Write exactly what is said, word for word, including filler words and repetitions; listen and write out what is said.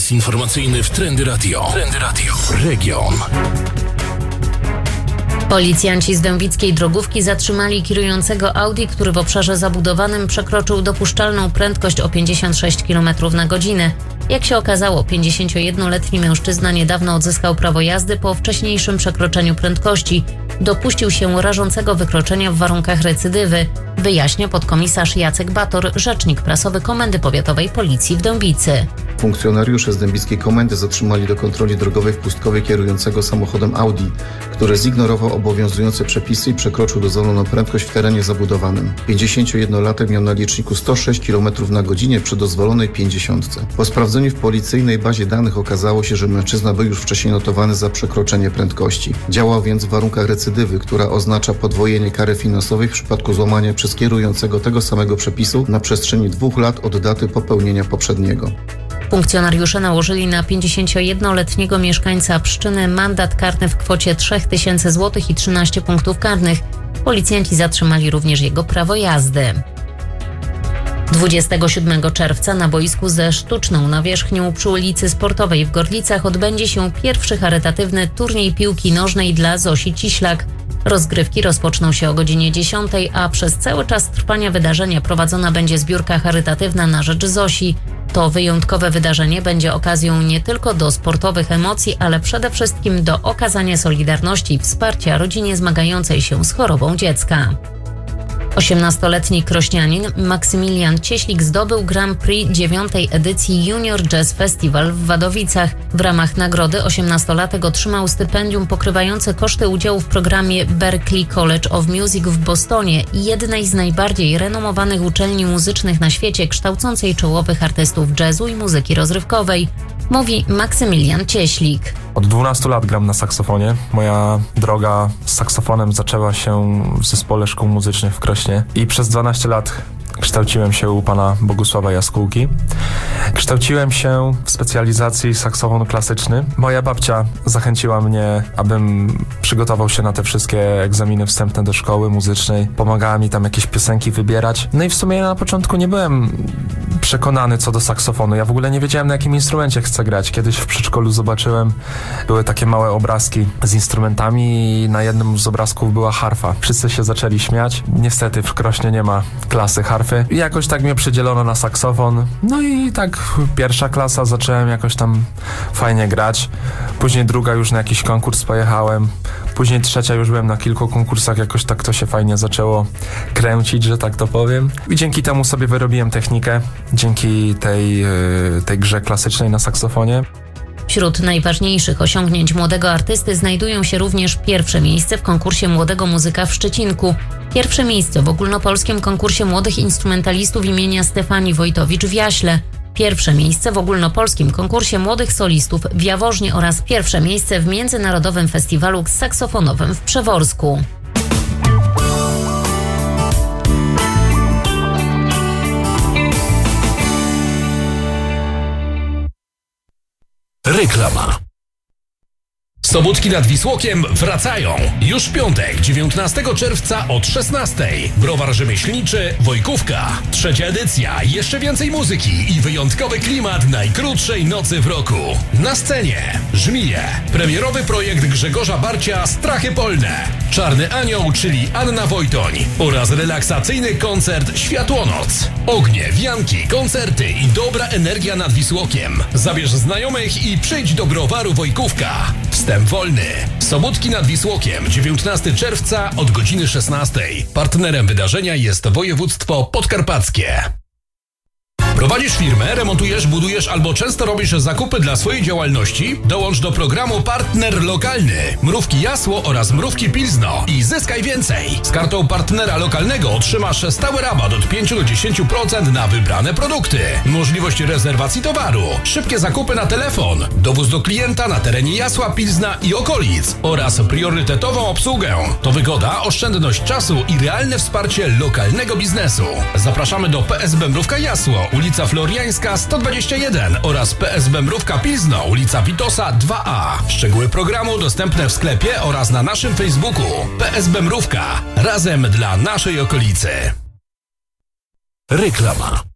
Czas informacyjny w Trendy Radio. Trendy Radio. Region. Policjanci z dębickiej drogówki zatrzymali kierującego Audi, który w obszarze zabudowanym przekroczył dopuszczalną prędkość o pięćdziesiąt sześć kilometrów na godzinę. Jak się okazało, pięćdziesięciojednoletni mężczyzna niedawno odzyskał prawo jazdy po wcześniejszym przekroczeniu prędkości. Dopuścił się rażącego wykroczenia w warunkach recydywy, wyjaśnia podkomisarz Jacek Bator, rzecznik prasowy Komendy Powiatowej Policji w Dębicy. Funkcjonariusze z dębickiej komendy zatrzymali do kontroli drogowej w Pustkowie kierującego samochodem Audi, który zignorował obowiązujące przepisy i przekroczył dozwoloną prędkość w terenie zabudowanym. pięćdziesięciojednolatek miał na liczniku sto sześć kilometrów na godzinę przy dozwolonej pięćdziesiątce. Po sprawdzeniu w policyjnej bazie danych okazało się, że mężczyzna był już wcześniej notowany za przekroczenie prędkości. Działał więc w warunkach recydywy, która oznacza podwojenie kary finansowej w przypadku złamania przez kierującego tego samego przepisu na przestrzeni dwóch lat od daty popełnienia poprzedniego. Funkcjonariusze nałożyli na pięćdziesięciojednoletniego mieszkańca Pszczyny mandat karny w kwocie trzy tysiące złotych i trzynaście punktów karnych. Policjanci zatrzymali również jego prawo jazdy. dwudziestego siódmego czerwca na boisku ze sztuczną nawierzchnią przy ulicy Sportowej w Gorlicach odbędzie się pierwszy charytatywny turniej piłki nożnej dla Zosi Ciślak. Rozgrywki rozpoczną się o godzinie dziesiątej, a przez cały czas trwania wydarzenia prowadzona będzie zbiórka charytatywna na rzecz Zosi. To wyjątkowe wydarzenie będzie okazją nie tylko do sportowych emocji, ale przede wszystkim do okazania solidarności i wsparcia rodzinie zmagającej się z chorobą dziecka. osiemnastoletni krośnianin Maksymilian Cieślik zdobył Grand Prix dziewiątej edycji Junior Jazz Festival w Wadowicach. W ramach nagrody osiemnastolatek otrzymał stypendium pokrywające koszty udziału w programie Berklee College of Music w Bostonie, jednej z najbardziej renomowanych uczelni muzycznych na świecie, kształcącej czołowych artystów jazzu i muzyki rozrywkowej, mówi Maksymilian Cieślik. Od dwunastu lat gram na saksofonie. Moja droga z saksofonem zaczęła się w zespole szkół muzycznych w Krośnie i przez dwanaście lat kształciłem się u pana Bogusława Jaskółki. Kształciłem się w specjalizacji saksofon klasyczny. Moja babcia zachęciła mnie, abym przygotował się na te wszystkie egzaminy wstępne do szkoły muzycznej. Pomagała mi tam jakieś piosenki wybierać. No i w sumie na początku nie byłem przekonany co do saksofonu. Ja w ogóle nie wiedziałem, na jakim instrumencie chcę grać. Kiedyś w przedszkolu zobaczyłem, były takie małe obrazki z instrumentami i na jednym z obrazków była harfa. Wszyscy się zaczęli śmiać. Niestety w Krośnie nie ma klasy harfy. I jakoś tak mnie przydzielono na saksofon. No i tak pierwsza klasa zacząłem jakoś tam fajnie grać. Później druga już na jakiś konkurs pojechałem. Później trzecia już byłem na kilku konkursach. Jakoś tak to się fajnie zaczęło kręcić, że tak to powiem. I dzięki temu sobie wyrobiłem technikę. Dzięki tej, tej grze klasycznej na saksofonie. Wśród najważniejszych osiągnięć młodego artysty znajdują się również pierwsze miejsce w konkursie Młodego Muzyka w Szczecinku, pierwsze miejsce w ogólnopolskim konkursie młodych instrumentalistów imienia Stefanii Wojtowicz w Jaśle, pierwsze miejsce w ogólnopolskim konkursie młodych solistów w Jaworznie oraz pierwsze miejsce w Międzynarodowym Festiwalu Saksofonowym w Przeworsku. Reklama. Sobótki nad Wisłokiem wracają. Już w piątek, dziewiętnastego czerwca od szesnastej. Browar rzemieślniczy Wojkówka. Trzecia edycja, jeszcze więcej muzyki i wyjątkowy klimat najkrótszej nocy w roku. Na scenie Żmije. Premierowy projekt Grzegorza Barcia Strachy Polne. Czarny Anioł, czyli Anna Wojtoń. Oraz relaksacyjny koncert Światłonoc. Ognie, wianki, koncerty i dobra energia nad Wisłokiem. Zabierz znajomych i przyjdź do browaru Wojkówka. Wstęp wolny. Sobótki nad Wisłokiem, dziewiętnastego czerwca od godziny szesnastej. Partnerem wydarzenia jest województwo podkarpackie. Prowadzisz firmę, remontujesz, budujesz albo często robisz zakupy dla swojej działalności? Dołącz do programu Partner Lokalny. Mrówki Jasło oraz Mrówki Pilzno i zyskaj więcej. Z kartą partnera lokalnego otrzymasz stały rabat od pięć do dziesięciu procent na wybrane produkty. Możliwość rezerwacji towaru. Szybkie zakupy na telefon. Dowóz do klienta na terenie Jasła, Pilzna i okolic. Oraz priorytetową obsługę. To wygoda, oszczędność czasu i realne wsparcie lokalnego biznesu. Zapraszamy do P S B Mrówka Jasło, ulica Floriańska sto dwadzieścia jeden oraz P S B Mrówka Pilzno, ulica Witosa dwa A. Szczegóły programu dostępne w sklepie oraz na naszym Facebooku. P S B Mrówka. Razem dla naszej okolicy. Reklama.